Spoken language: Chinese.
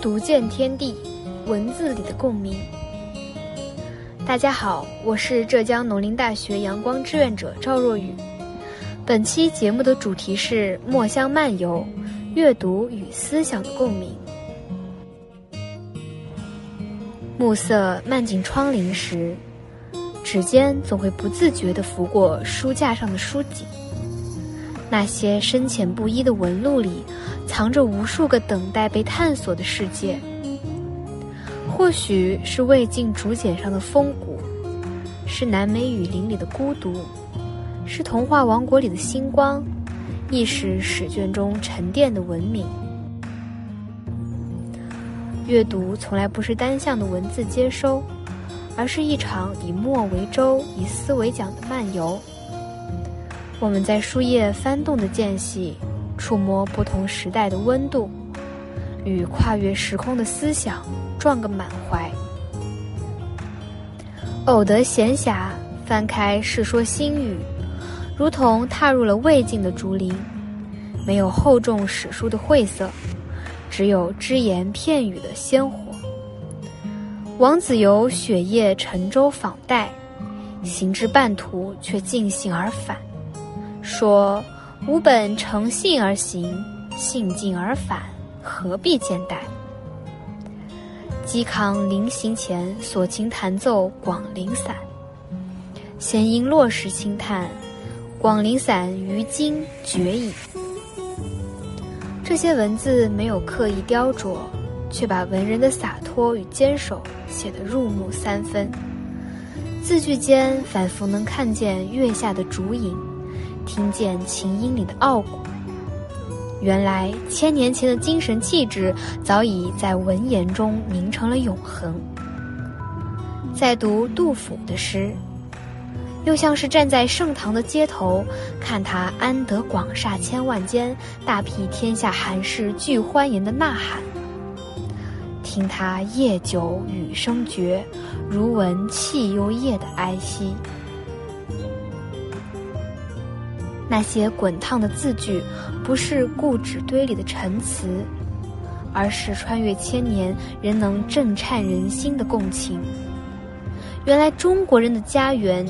读见天地，文字里的共鸣。大家好，我是浙江农林大学阳光志愿者赵若雨。本期节目的主题是墨香漫游，阅读与思想的共鸣。暮色漫进窗棂时，指尖总会不自觉地拂过书架上的书籍，那些深浅不一的纹路里藏着无数个等待被探索的世界。或许是魏晋竹简上的风骨，是南美雨林里的孤独，是童话王国里的星光，亦是史卷中沉淀的文明。阅读从来不是单向的文字接收，而是一场以墨为舟，以思为桨的漫游。我们在书页翻动的间隙，触摸不同时代的温度，与跨越时空的思想撞个满怀。偶得闲暇，翻开《世说新语》，如同踏入了魏晋的竹林，没有厚重史书的晦涩，只有只言片语的鲜活。王子猷雪夜乘舟访代，行至半途却尽兴而返，说吾本乘兴而行，兴尽而返，何必兼待？嵇康临行前所琴弹奏《广陵散》，弦音落时轻叹，广陵散于今绝矣。这些文字没有刻意雕琢，却把文人的洒脱与坚守写得入木三分。字句间仿佛能看见月下的烛影，听见琴音里的傲骨。原来千年前的精神气质早已在文言中凝成了永恒。在读杜甫的诗，又像是站在盛唐的街头，看他安得广厦千万间，大庇天下寒士俱欢颜的呐喊，听他夜久雨声绝，如闻泣幽夜的哀息。那些滚烫的字句，不是固纸堆里的陈词，而是穿越千年仍能震颤人心的共情。原来中国人的家园